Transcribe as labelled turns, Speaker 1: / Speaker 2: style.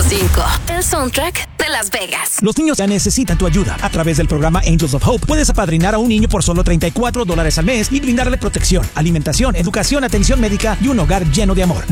Speaker 1: 5. El soundtrack de Las Vegas.
Speaker 2: Los niños ya necesitan tu ayuda. A través del programa Angels of Hope puedes apadrinar a un niño por solo $34 al mes y brindarle protección, alimentación, educación, atención médica y un hogar lleno de amor.